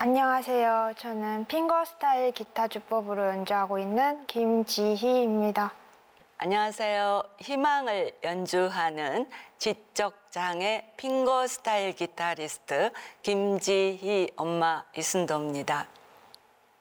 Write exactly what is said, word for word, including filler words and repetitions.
안녕하세요. 저는 핑거스타일 기타 주법으로 연주하고 있는 김지희입니다. 안녕하세요. 희망을 연주하는 지적장애 핑거스타일 기타리스트 김지희 엄마 이순도입니다.